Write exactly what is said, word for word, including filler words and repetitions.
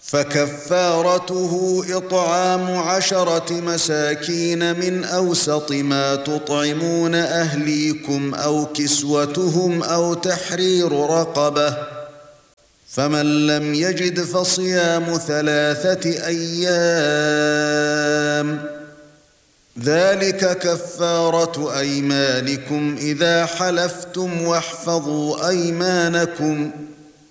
فكفارته إطعام عشرة مساكين من أوسط ما تطعمون أهليكم أو كسوتهم أو تحرير رقبة، فمن لم يجد فصيام ثلاثة أيام، ذلك كفارة أيمانكم إذا حلفتم، واحفظوا أيمانكم